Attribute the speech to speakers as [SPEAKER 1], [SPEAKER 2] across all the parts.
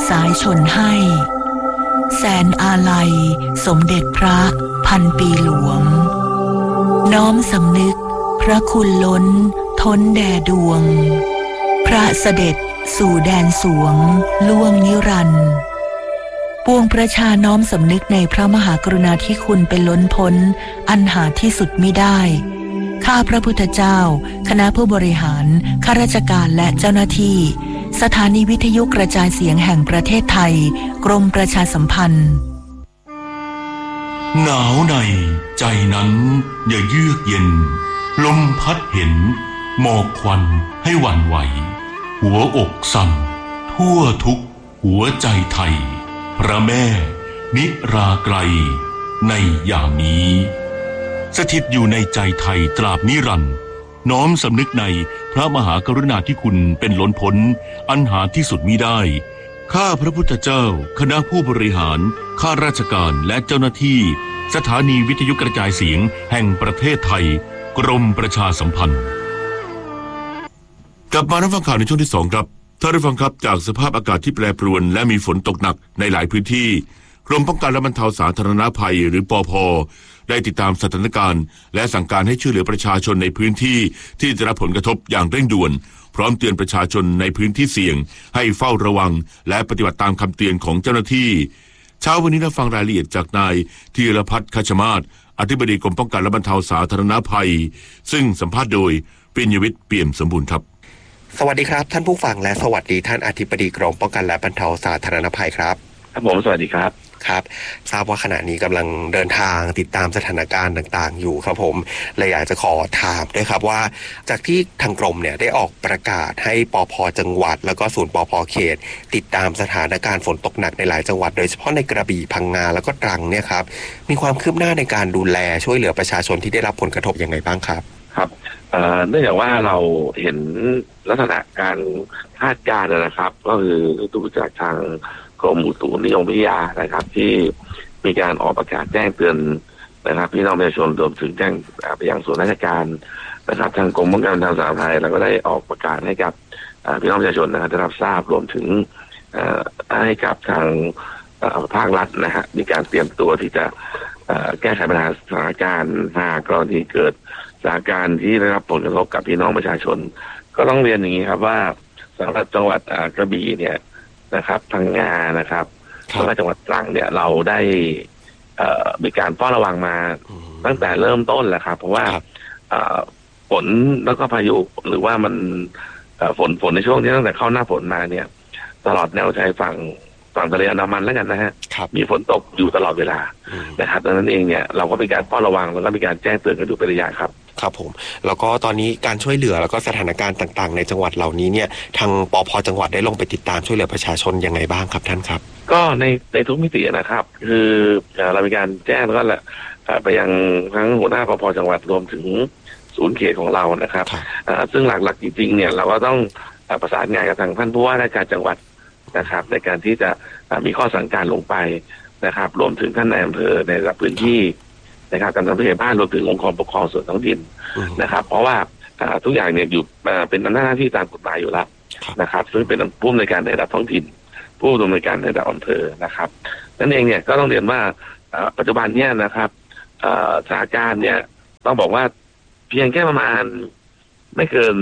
[SPEAKER 1] สายชนให้แสนอาลัยสมเด็จพระพันปีหลวงน้อมสำนึกพระคุณล้นท้นแด่ดวงพระเสด็จสู่แดนสวงล่วงนิรันดร์ปวงประชาน้อมสำนึกในพระมหากรุณาธิคุณเป็นล้นพ้นอันหาที่สุดมิได้ข้าพระพุทธเจ้าคณะผู้บริหารข้าราชการและเจ้าหน้าที่สถานีวิทยุกระจายเสียงแห่งประเทศไทยกรมประชาสัมพันธ์
[SPEAKER 2] หนาวในใจนั้นอย่าเยือกเย็นลมพัดเห็นหมอกควันให้หวั่นไหวหัวอกสั่นทั่วทุกหัวใจไทยพระแม่นิราไกรในยามนี้สถิตอยู่ในใจไทยตราบนิรันดร์น้อมสำนึกในพระมหากรุณาธิคุณเป็นล้นพ้นอันหาที่สุดมิได้ข้าพระพุทธเจ้าคณะผู้บริหารข้าราชการและเจ้าหน้าที่สถานีวิทยุกระจายเสียงแห่งประเทศไทยกรมประชาสัมพันธ์กลับมารับฟังข่าวในช่วงที่2ครับท่านผู้ฟังครับจากสภาพอากาศที่แปรปรวนและมีฝนตกหนักในหลายพื้นที่กรมป้องกันและบรรเทาสาธารณภัยหรือปภ.ได้ติดตามสถานการณ์และสั่งการให้ช่วยเหลือประชาชนในพื้นที่ที่ได้รับผลกระทบอย่างเร่งด่วนพร้อมเตือนประชาชนในพื้นที่เสี่ยงให้เฝ้าระวังและปฏิบัติตามคำเตือนของเจ้าหน้าที่เช้าวันนี้เราฟังรายละเอียดจากนายธีรพัฒน์คัชมาศอธิบดีกรมป้องกันและบรรเทาสาธารณภัยซึ่งสัมภาษณ์โดยปิญญวิทย์เปี่ยมสมบูรณ์ครับ
[SPEAKER 3] สวัสดีครับท่านผู้ฟังและสวัสดีท่านอธิบดีกรมป้องกันและบรรเทาสาธารณภัยครับ
[SPEAKER 4] ครับผมสวัสดีครับ
[SPEAKER 3] ครับทราบว่าขณะนี้กำลังเดินทางติดตามสถานการณ์ต่างๆอยู่ครับผมเลยอยากจะขอถามด้วยครับว่าจากที่ทางกรมเนี่ยได้ออกประกาศให้ปภ.จังหวัดแล้วก็ศูนย์ปภ.เขตติดตามสถานการณ์ฝนตกหนักในหลายจังหวัดโดยเฉพาะในกระบี่พังงาแล้วก็ตรังเนี่ยครับมีความคืบหน้าในการดูแลช่วยเหลือประชาชนที่ได้รับผลกระทบยังไงบ้างครับ
[SPEAKER 4] ครับเนื่องจากว่าเราเห็นลักษณะการคาดการณ์นะครับก็คือดูจากทางกรมอุตุนิยมวิทยานะครับที่มีการออกประกาศแจ้งเตือนนะครับพี่น้องประชาชนรวมถึงแจ้งไปยังส่วนราชการนะครับทางกรมป้องกันและบรรเทาสาธารณภัยเราก็ได้ออกประกาศให้กับพี่น้องประชาชนนะครับได้รับทราบรวมถึงให้กับทางภาครัฐนะฮะมีการเตรียมตัวที่จะแก้ไขปัญหาสถานการณ์หากกรณีเกิดสถานการณ์ที่ได้รับผลกระทบกับพี่น้องประชาชนก็ต้องเรียนอย่างนี้ครับว่าสำหรับจังหวัดกระบี่เนี่ยนะครับพังงานะครับแล้วก็จังหวัดตรังเนี่ยเราได้มีการเฝ้าระวังมาตั้งแต่เริ่มต้นแล้วครับเพราะว่าฝนแล้วก็พายุหรือว่ามันฝนในช่วงที่ตั้งแต่เข้าหน้าฝนมาเนี่ยตลอดแนวชายฝั่งทะเลอันดามันแล้วกันนะฮะมีฝนตกอยู่ตลอดเวลานะครับดังนั้นเองเนี่ยเราก็มีการเฝ้าระวังแล้วก็มีการแจ้งเตือนกันอยู่เป็นระยะครับ
[SPEAKER 3] ครับผมแล้วก็ตอนนี้การช่วยเหลือแล้วก็สถานการณ์ต่างๆในจังหวัดเหล่านี้เนี่ยทางปภ.จังหวัดได้ลงไปติดตามช่วยเหลือประชาชนยังไงบ้างครับท่านครับ
[SPEAKER 4] ก็ในทุกมิตินะครับคือเรามีการแจ้งแล้วก็ไปยังทั้งหัวหน้าปภ.จังหวัดรวมถึงศูนย์เขตของเรานะครับซึ่งหลักๆจริงๆเนี่ยเราก็ต้องประสานงานกับทางท่านผู้ว่าราชการจังหวัดนะครับในการที่จะมีข้อสั่งการลงไปนะครับรวมถึงท่านนายอำเภอในระดับพื้นที่นะครับการทำผู้ใหญ่บ้านรวมถึงองค์กรปกครองส่วนท้องถิ่นนะครับเพราะว่าทุกอย่างเนี่ยอยู่เป็นหน้าที่ตามกฎหมายอยู่แล้วนะครับซึ่งเป็นผู้อำนวยการในระดับท้องถิ่นผู้อำนวยการในระดับอำเภอนะครับนั่นเองเนี่ยก็ต้องเรียนว่าปัจจุบันเนี่ยนะครับสถานการณ์เนี่ยต้องบอกว่าเพียงแค่ประมาณไม่เกิน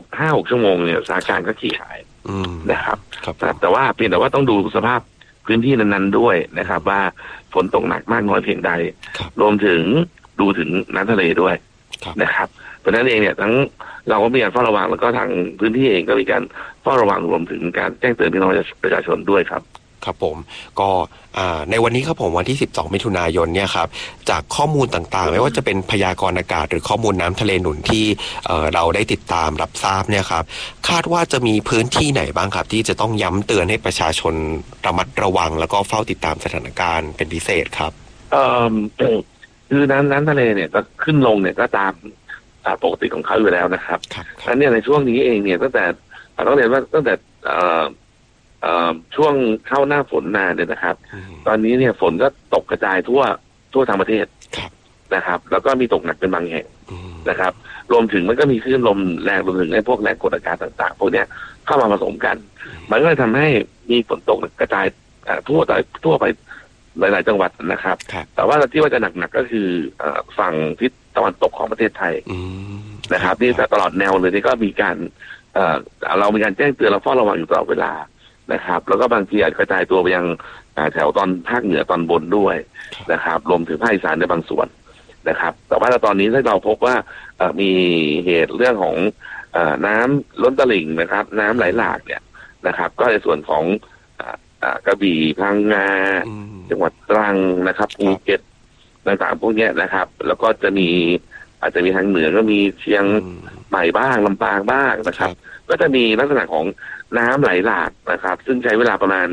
[SPEAKER 4] 6 ชั่วโมงเนี่ยสถานการณ์ก็ขี้ขายนะครับแต่ว่าเพียงแต่ว่าต้องดูสภาพพื้นที่นั้นๆด้วยนะครับว่าฝนตกหนักมากน้อยเพียงใดรวมถึงดูถึงน้ำทะเลด้วยนะครับเพราะฉะนั้นเองเนี่ยทั้งเราก็มีการเฝ้าระวังแล้วก็ทางพื้นที่เองก็มีการเฝ้าระวังรวมถึงการแจ้งเตือนพี่น้องประชาชนด้วยครับ
[SPEAKER 3] ครับผมก็ในวันนี้ครับผมวันที่12มิถุนายนเนี่ยครับจากข้อมูลต่างๆไม่ว่าจะเป็นพยากรณ์อากาศหรือข้อมูลน้ำทะเลหนุนที่เราได้ติดตามรับทราบเนี่ยครับคาดว่าจะมีพื้นที่ไหนบ้างครับที่จะต้องย้ำเตือนให้ประชาชนระมัดระวังแล้วก็เฝ้าติดตามสถานการณ์เป็นพิเศษครับ
[SPEAKER 4] คือน้ำทะเลเนี่ยก็ขึ้นลงเนี่ยก็ตามปกติของเขาอยู่แล้วนะครับแล้วเนี่ยในช่วงนี้เองเนี่ยตั้งแต่ต้องเรียนว่าตั้งแต่ช่วงเข้าหน้าฝนมาเนี่ยนะครับตอนนี้เนี่ยฝนก็ตกกระจายทั่วทางประเทศนะครับแล้วก็มีตกหนักเป็นบางแห่งนะครับรวมถึงมันก็มีคลื่นลมแรงรวมถึงพวกแรงกดอากาศต่างๆพวกนี้เข้ามาผสมกันมันก็เลยทำให้มีฝนตกกระจายทั่วไปหลายๆจังหวัดนะครับแต่ว่าที่ว่าจะหนักๆก็คือฝั่งทิศตะวันตกของประเทศไทยนะครับนี่ตลอดแนวเลยนี่ก็มีการเรามีการแจ้งเตือนเราเฝ้าระวังอยู่ตลอดเวลานะครับแล้วก็บางทีอาจกระจายตัวไปยังแถวตอนภาคเหนือตอนบนด้วยนะครับรวมถึงภาคอีสานในบางส่วนนะครับแต่ว่าตอนนี้ถ้าเราพบว่ามีเหตุเรื่องของน้ำล้นตลิ่งนะครับน้ำไหลหลากเนี่ยนะครับก็ในส่วนของกระบี่พังงาจังหวัดตรังนะครับภูเก็ตต่างๆพวกนี้นะครับแล้วก็จะมีอาจจะมีทางเหนือก็มีเชียงใหม่บ้างลำปางบ้างนะครับก็จะมีลักษณะของน้ำไหลหลากนะครับซึ่งใช้เวลาประมาณ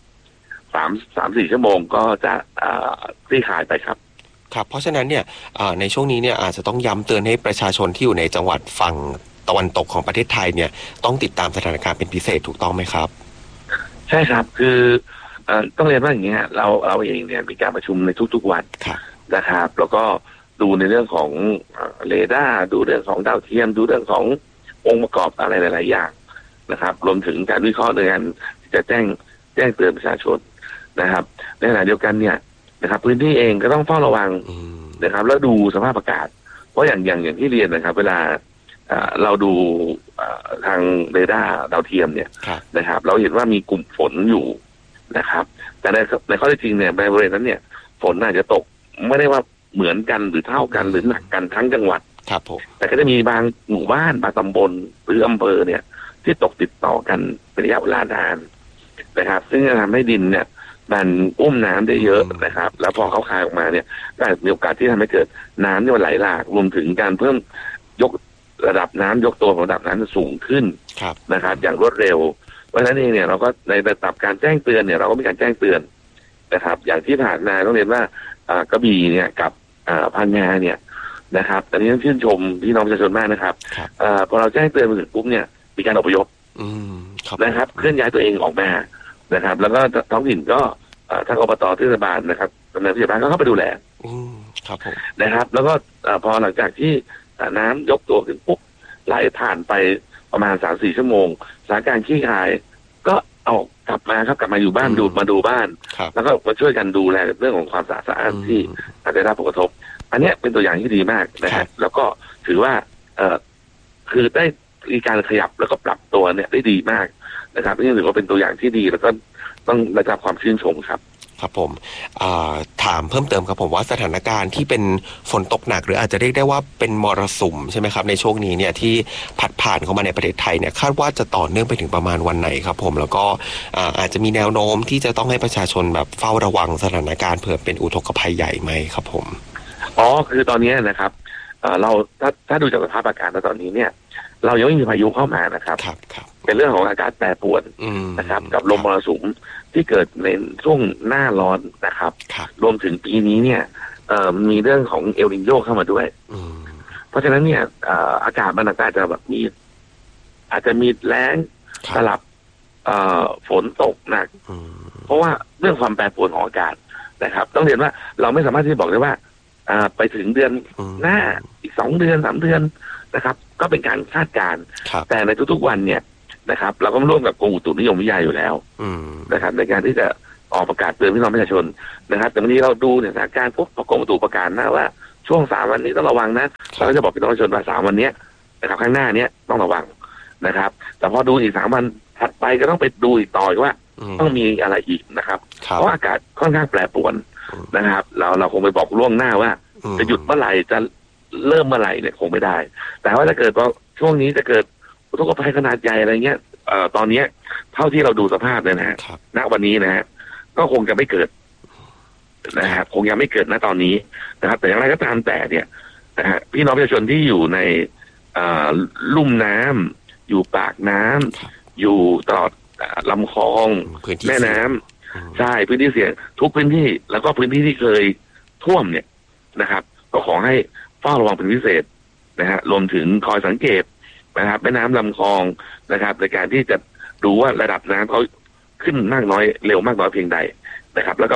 [SPEAKER 4] 3-4 ชั่วโมงก็จะคลี่คลายไปครับ
[SPEAKER 3] ครับเพราะฉะนั้นเนี่ยในช่วงนี้เนี่ยอาจจะต้องย้ำเตือนให้ประชาชนที่อยู่ในจังหวัดฝั่งตะวันตกของประเทศไทยเนี่ยต้องติดตามสถานการณ์เป็นพิเศษถูกต้องไหมครับ
[SPEAKER 4] ใช่ครับคือต้องเรียนว่าอย่างเงี้ยเราเองเนี่ยมีการประชุมในทุกๆวันนะครับแล้วก็ดูในเรื่องของเรดาร์ดูเรื่องของดาวเทียมดูเรื่องขององค์ประกอบอะไรหลายๆอย่างนะครับรวมถึงการวิเคราะห์ในการจะแจ้งเตือนประชาชนนะครับในขณะเดียวกันเนี่ยนะครับพื้นที่เองก็ต้องเฝ้าระวังนะครับแล้วดูสภาพอากาศเพราะอย่างที่เรียนนะครับเวลาเราดูทางเรดาร์ดาวเทียมเนี่ยนะครับเราเห็นว่ามีกลุ่มฝนอยู่นะครับแต่ในข้อเท็จจริงเนี่ยในบริเวณนั้นเนี่ยฝนอาจจะตกไม่ได้ว่าเหมือนกันหรือเท่ากันหรือหนักกันทั้งจังหวัดแต่ก็จะมีบางหมู่บ้านบางตำบลหรืออำเภอเนี่ยที่ตกติดต่อกันเป็นระยะเวลานานนะครับซึ่งจะทำให้ดินเนี่ยมันอุ้มน้ำได้เยอะนะครับแล้วพอเขาคายออกมาเนี่ยก็มีโอกาสที่ทำให้เกิดน้ำที่มันไหลหลากรวมถึงการเพิ่มยกระดับน้ำยกตัวของระดับน้ำสูงขึ้นนะครับอย่างรวดเร็วเพราะฉะนั้นเองเนี่ยเราก็ในระดับการแจ้งเตือนเนี่ยเราก็มีการแจ้งเตือนนะครับอย่างที่ผ่านมาต้องเรียนว่ากระบี่เนี่ยกับพังงาเนี่ยนะครับแต่นี้ต้องชื่นชมพี่น้องประชาชนมากนะครับพอเราแจ้งเตือนมาถึงปุ๊บเนี่ยมีการอพยพนะครับเคลื่อนย้ายตัวเองออกมานะครับแล้วก็ท้องถิ่นก็ทางอบต.เทศบาลนะครับกำนันผู้ใหญ่บ้านก็เข้าไปดูแลนะครับแล้วก็พอหลังจากที่น้ำยกตัวขึ้นปุ๊บไหลผ่านไปประมาณ 3-4 ชั่วโมงสถานการณ์คลี่คลายก็เอากลับมาอยู่บ้านมาดูบ้านแล้วก็มาช่วยกันดูแลเรื่องของความสะอาดที่อาจจะได้รับผลกระทบอันนี้เป็นตัวอย่างที่ดีมากนะครับแล้วก็ถือว่าคือได้มีการขยับแล้วก็ปรับตัวเนี่ยได้ดีมากนะครับนี่ถือว่าเป็นตัวอย่างที่ดีแล้วก็ต้องได้รับความชื่นชมครับ
[SPEAKER 3] ครับผมถามเพิ่มเติมครับผมว่าสถานการณ์ที่เป็นฝนตกหนักหรืออาจจะเรียกได้ว่าเป็นมรสุมใช่ไหมครับในช่วงนี้เนี่ยที่พัดผ่านเข้ามาในประเทศไทยเนี่ยคาดว่าจะต่อเนื่องไปถึงประมาณวันไหนครับผมแล้วก็อาจจะมีแนวโน้มที่จะต้องให้ประชาชนแบบเฝ้าระวังสถานการณ์เผื่อเป็นอุทกภัยใหญ่ไหมครับผม
[SPEAKER 4] คือตอนนี้นะครับเราถ้าดูจากสภาพอากาศตอนนี้เนี่ยเรายังไม่มีพายุเข้ามานะครับเป็นเรื่องของอากาศแปรปรวนนะครับกับลมมรสุมที่เกิดในช่วงหน้าร้อนนะครับรวมถึงปีนี้เนี่ยมีเรื่องของเอลนิโญเข้ามาด้วยเพราะฉะนั้นเนี่ยอากาศมันอาจจะแบบอาจจะมีแล้งสลับฝนตกหนักเพราะว่าเรื่องความแปรปรวนของอากาศนะครับต้องเรียนว่าเราไม่สามารถที่จะบอกได้ว่าไปถึงเดือนหน้าอีก2 เดือน3 เดือนนะครับก็เป็นการคาดการณ์แต่ในทุกๆวันเนี่ยนะครับเราก็ร่วมกับกรมอุตุนิยมวิทยาอยู่แล้วนะครับในการที่จะออกประกาศเตือนพี่น้องประชาชนนะครับแต่บางทีเราดูเนี่ยสถานการณ์ปุ๊บกรมอุตุประกาศนะว่าช่วง3 วันนี้ต้องระวังนะเราก็จะบอกพี่น้องประชาชนว่า3 วันนี้นะครับข้างหน้านี้ต้องระวังนะครับแต่พอดูอีก3 วันถัดไปก็ต้องไปดูอีกต่อว่าต้องมีอะไรอีกนะครับเพราะอากาศค่อนข้างแปรปรวนนะครับเราคงไปบอกล่วงหน้าว่าจะหยุดเมื่อไหร่จะเริ่มเมื่อไหร่เนี่ยคงไม่ได้แต่ว่าถ้าเกิดว่าช่วงนี้จะเกิดอุทกภัยขนาดใหญ่อะไรเงี้ยตอนนี้เท่าที่เราดูสภาพเลยนะฮะณวันนี้นะฮะก็คงจะไม่เกิดนะครับคงยังไม่เกิดณตอนนี้นะครับแต่อย่างไรก็ตามแต่เนี่ยนะฮะพี่น้องประชาชนที่อยู่ในลุ่มน้ำอยู่ปากน้ำอยู่ตลอดลำคลองแม่น้ำใช่พื้นที่เสี่ยงทุกพื้นที่แล้วก็พื้นที่ที่เคยท่วมเนี่ยนะครับก็ขอให้เฝ้าระวังเป็นพิเศษนะฮะรวมถึงคอยสังเกตนะครับแม่น้ำลำคลองนะครับในการที่จะดูว่าระดับน้ำเขาขึ้นมากน้อยเร็วมากน้อยเพียงใดนะครับแล้วก็ไปแบบ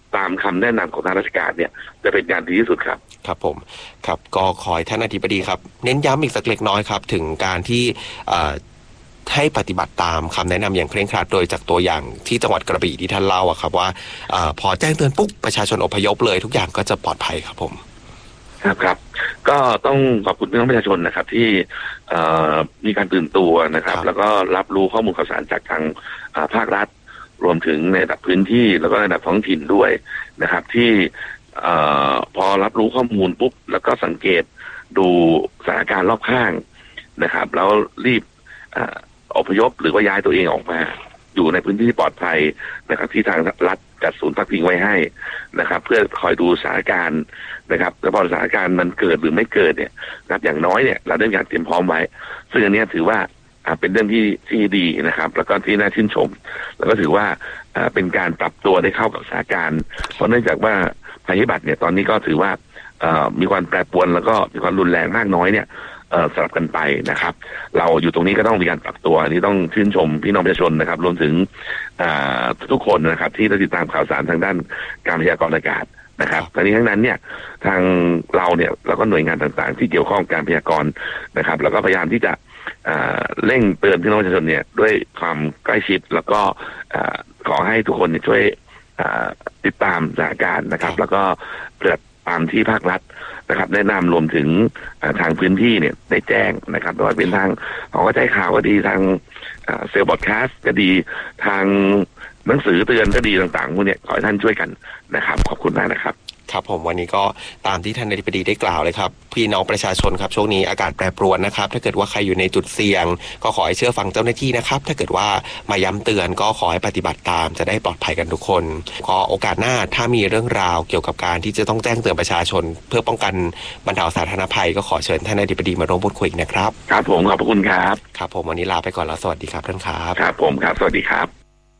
[SPEAKER 4] ตามคำแนะนำของทางราชการเนี่ยจะเป็นการดีที่สุดครับ
[SPEAKER 3] ครับผมครับก็ขอให้ท่านอธิบดีครับเน้นย้ำอีกสักเล็กน้อยครับถึงการที่ให้ปฏิบัติตามคำแนะนำอย่างเคร่งครัดโดยจากตัวอย่างที่จังหวัดกระบี่ที่ท่านเล่าอะครับว่าพอแจ้งเตือนปุ๊บประชาชนอพยพเลยทุกอย่างก็จะปลอดภัยครับผม
[SPEAKER 4] ครับก็ต้องขอบคุณพี่น้องประชาชนนะครับที่มีการตื่นตัวนะครับแล้วก็รับรู้ข้อมูลข่าวสารจากทางภาครัฐรวมถึงในระดับพื้นที่แล้วก็ในระดับท้องถิ่นด้วยนะครับที่พอรับรู้ข้อมูลปุ๊บแล้วก็สังเกตดูสถานการณ์รอบข้างนะครับแล้วรีบอพยพหรือว่าย้ายตัวเองออกมาอยู่ในพื้นที่ที่ปลอดภัยนะครับที่ทางรัฐจัดศูนย์พักพิงไว้ให้นะครับเพื่อคอยดูสถานการณ์นะครับแล้วพอสถานการณ์มันเกิดหรือไม่เกิดเนี่ยนะครับอย่างน้อยเนี่ยเราได้มีการเตรียมพร้อมไว้ซึ่งอันนี้ถือว่าเป็นเรื่องที่ดีนะครับแล้วก็ที่น่าชื่นชมแล้วก็ถือว่าเป็นการปรับตัวได้เข้ากับสถานการณ์เพราะเนื่องจากว่าภัยพิบัติเนี่ยตอนนี้ก็ถือว่ามีความแปรปรวนแล้วก็มีความรุนแรงมากน้อยเนี่ยสลับกันไปนะครับเราอยู่ตรงนี้ก็ต้องมีการปรับตัวอันนี้ต้องชื่นชมพี่น้องประชาชนนะครับรวมถึงทุกคนนะครับที่ติดตามข่าวสารทางด้านการพยากรณ์อากาศนะครับทั้งนี้ทั้งนั้นเนี่ยทางเราเนี่ยเราก็หน่วยงานต่างๆที่เกี่ยวข้องกับการพยากรณ์นะครับแล้วก็พยายามที่จะเร่งเตือนพี่น้องประชาชนเนี่ยด้วยความใกล้ชิดแล้วก็ขอให้ทุกคนช่วยติดตามสถานการณ์นะครับแล้วก็เปิดตามที่ภาครัฐนะครับแนะนำรวมถึงทางพื้นที่เนี่ยได้แจ้งนะครับโดยเป็นทางของกระจายข่าวก็ดีทางเซลล์บอดแคสต์ก็ดีทางหนังสือเตือนก็ดีต่างๆพวกนี้ขอให้ท่านช่วยกันนะครับขอบคุณมากนะครับ
[SPEAKER 3] ครับผมวันนี้ก็ตามที่ท่านอธิบดีได้กล่าวเลยครับพี่น้องประชาชนครับช่วงนี้อากาศแปรปรวนนะครับถ้าเกิดว่าใครอยู่ในจุดเสี่ยงก็ขอให้เชื่อฟังเจ้าหน้าที่นะครับถ้าเกิดว่ามาย้ำเตือนก็ขอให้ปฏิบัติตามจะได้ปลอดภัยกันทุกคนก็โอกาสหน้าถ้ามีเรื่องราวเกี่ยวกับการที่จะต้องแจ้งเตือนประชาชนเพื่อป้องกันบรรเทาสาธารณภัยก็ขอเชิญท่านอธิบดีมาร่วมพูดคุยนะครับ
[SPEAKER 4] ครับผมขอบคุณครับ
[SPEAKER 3] ครับผมวันนี้ลาไปก่อนแล้วสวัสดีครับท่านครับ
[SPEAKER 4] ครับผมครับสวัสดีครับ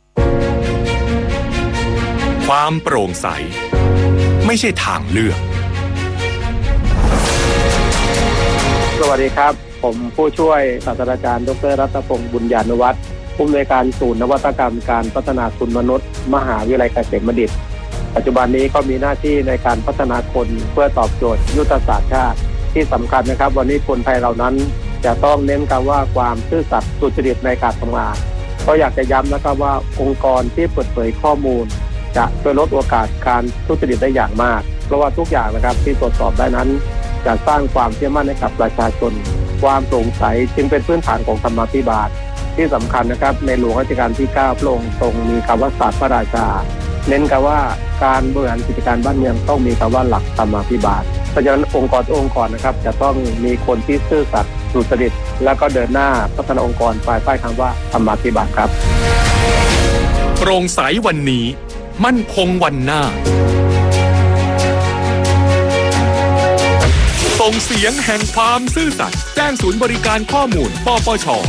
[SPEAKER 5] ความโปร่งใสไม่ใช่ทางเลือก
[SPEAKER 6] สวัสดีครับผมผู้ช่วยศาสตราจารย์ดร.รัตพงษ์บุญญานุวัฒน์ผู้อำนวยการศูนย์นวัตกรรมการพัฒนาคุณมนุษย์มหาวิทยาลัยเกษมบัณฑิตปัจจุบันนี้ก็มีหน้าที่ในการพัฒนาคนเพื่อตอบโจทย์ยุทธศาสตร์ชาติที่สำคัญนะครับวันนี้คนไทยเหล่านั้นจะต้องเน้นคำว่าความซื่อสัตย์สุจริตในการทำงานก็อยากจะย้ำนะครับว่าองค์กรที่เปิดเผยข้อมูลจะช่วยลดโอกาสการทุจริตได้อย่างมากเพราะว่าทุกอย่างนะครับที่ตรวจสอบได้นั้นจะสร้างความเชื่อมั่นให้กับประชาชนความโปร่งใสจึงเป็นพื้นฐานของธรรมาภิบาลที่สำคัญนะครับในหลวงรัชกาลที่9พระองค์ทรงมีคำว่าศาสตร์พระราชาเน้นกันว่าการบริหารกิจการบ้านเมืองต้องมีคำว่าหลักธรรมาภิบาลเพราะฉะนั้นองค์กรนะครับจะต้องมีคนที่ซื่อสัตย์สุจริตแล้วก็เดินหน้าพัฒนาองค์กรภายใต้คำว่าธรรมาภิบาลครับ
[SPEAKER 5] โปร่งใสวันนี้มั่นคงวันหน้าส่งเสียงแห่งความซื่อสัตย์แจ้งศูนย์บริการข้อมูลปปช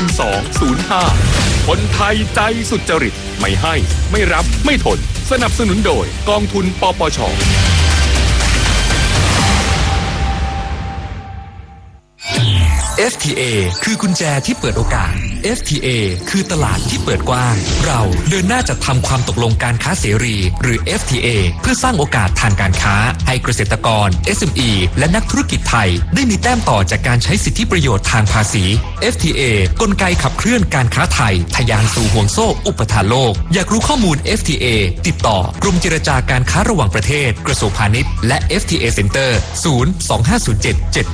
[SPEAKER 5] 1205คนไทยใจสุจริตไม่ให้ไม่รับไม่ทนสนับสนุนโดยกองทุนปปช
[SPEAKER 7] FTA คือกุญแจที่เปิดโอกาส FTA คือตลาดที่เปิดกว้างเราเดินหน้าจัดทำความตกลงการค้าเสรีหรือ FTA เพื่อสร้างโอกาสทางการค้าให้เกษตรกร SME และนักธุรกิจไทยได้มีแต้มต่อจากการใช้สิทธิประโยชน์ทางภาษี FTA กลไกขับเคลื่อนการค้าไทยทะยานสู่ห่วงโซ่อุปทานโลกอยากรู้ข้อมูล FTA ติดต่อกรมเจรจาการค้าระหว่างประเทศกระทรวงพาณิชย์และ FTA Center 025077888